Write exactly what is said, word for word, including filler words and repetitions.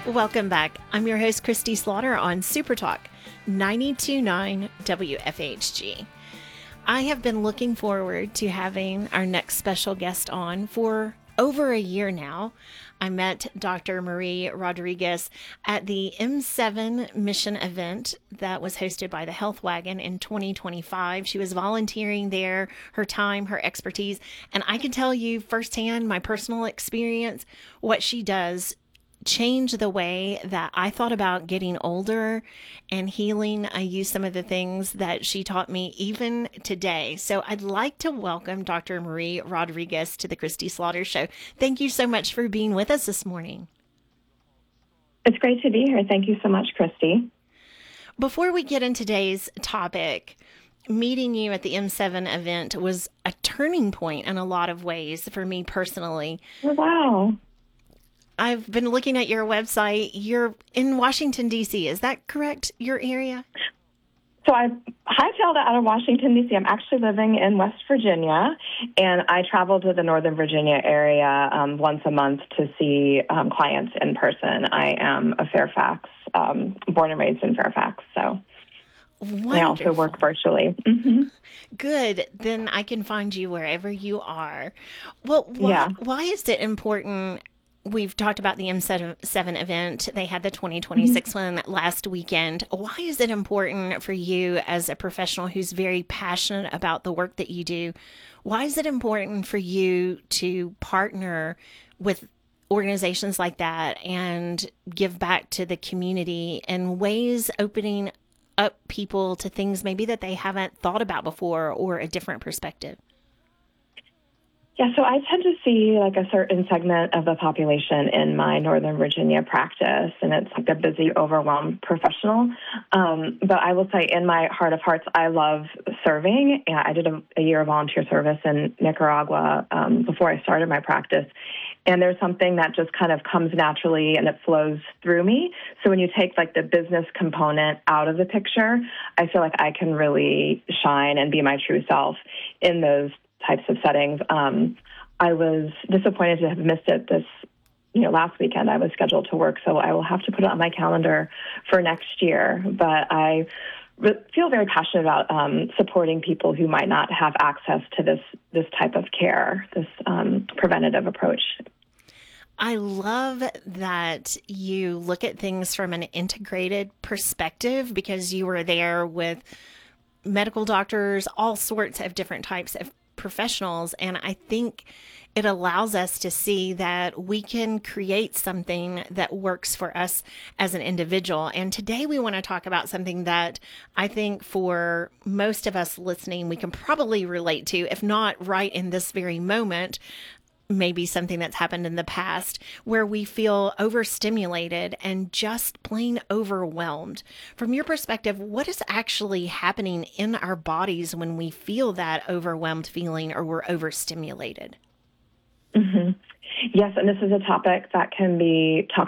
Welcome back. I'm your host, Christy Slaughter on Super Talk ninety-two point nine W F H G. I have been looking forward to having our next special guest on for over a year now. I met Doctor Marie Rodriguez at the M seven mission event that was hosted by the Health Wagon in twenty twenty-five. She was volunteering there, her time, her expertise, and I can tell you firsthand, my personal experience, what she does change the way that I thought about getting older and healing. I use some of the things that she taught me even today. So I'd like to welcome Doctor Marie Rodriguez to the Christy Slaughter Show. Thank you so much for being with us this morning. It's great to be here. Thank you so much, Christy. Before we get into today's topic, meeting you at the M seven event was a turning point in a lot of ways for me personally. Oh, wow. I've been looking at your website. You're in Washington, D C. Is that correct, your area? So I hightailed out of Washington, D C. I'm actually living in West Virginia, and I travel to the Northern Virginia area um, once a month to see um, clients in person. I am a Fairfax, um, born and raised in Fairfax, so Wonderful. I also work virtually. Mm-hmm. Good. Then I can find you wherever you are. Well, why, Yeah. why is it important? We've talked about the M seven event. They had the twenty twenty-six mm-hmm. one last weekend. Why is it important for you as a professional who's very passionate about the work that you do? Why is it important for you to partner with organizations like that and give back to the community in ways opening up people to things maybe that they haven't thought about before or a different perspective? Yeah, so I tend to see like a certain segment of the population in my Northern Virginia practice, and it's like a busy, overwhelmed professional. Um, but I will say in my heart of hearts, I love serving. Yeah, I did a, a year of volunteer service in Nicaragua um, before I started my practice. And there's something that just kind of comes naturally and it flows through me. So when you take like the business component out of the picture, I feel like I can really shine and be my true self in those types of settings. Um, I was disappointed to have missed it this, you know, last weekend. I was scheduled to work, so I will have to put it on my calendar for next year. But I re- feel very passionate about um, supporting people who might not have access to this this type of care, this um, preventative approach. I love that you look at things from an integrated perspective because you were there with medical doctors, all sorts of different types of professionals. And I think it allows us to see that we can create something that works for us as an individual. And today we want to talk about something that I think for most of us listening, we can probably relate to, if not right in this very moment, maybe something that's happened in the past where we feel overstimulated and just plain overwhelmed. From your perspective, what is actually happening in our bodies when we feel that overwhelmed feeling or we're overstimulated? Mm-hmm. Yes, and this is a topic that can be talked